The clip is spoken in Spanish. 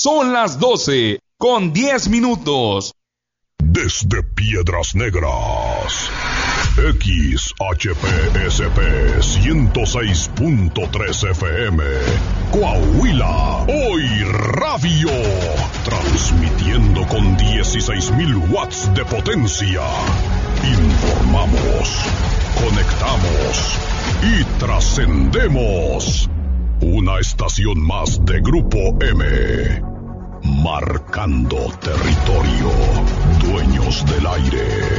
Son las 12:10. Desde Piedras Negras, XHPSP 106.3 FM, Coahuila, Hoy Radio, transmitiendo con 16,000 watts de potencia. Informamos, conectamos y trascendemos. Una estación más de Grupo M. Marcando territorio. Dueños del aire.